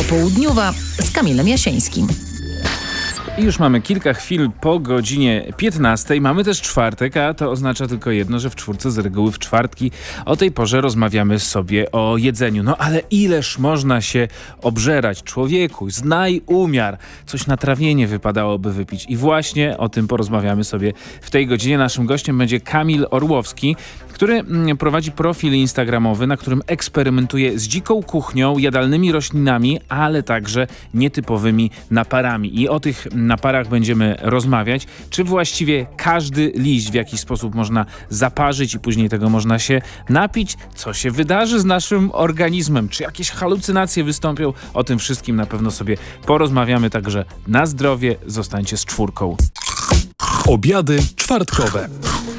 Popołudniowa z Kamilem Jasieńskim. I już mamy kilka chwil po godzinie 15. Mamy też czwartek, a to oznacza tylko jedno, że w czwórce z reguły w czwartki o tej porze rozmawiamy sobie o jedzeniu. No ale ileż można się obżerać? Człowieku, znaj umiar. Coś na trawienie wypadałoby wypić. I właśnie o tym porozmawiamy sobie w tej godzinie. Naszym gościem będzie Kamil Orłowski, który prowadzi profil instagramowy, na którym eksperymentuje z dziką kuchnią, jadalnymi roślinami, ale także nietypowymi naparami. I o tych naparach będziemy rozmawiać. Czy właściwie każdy liść w jakiś sposób można zaparzyć i później tego można się napić? Co się wydarzy z naszym organizmem? Czy jakieś halucynacje wystąpią? O tym wszystkim na pewno sobie porozmawiamy, także na zdrowie. Zostańcie z czwórką. Obiady czwartkowe.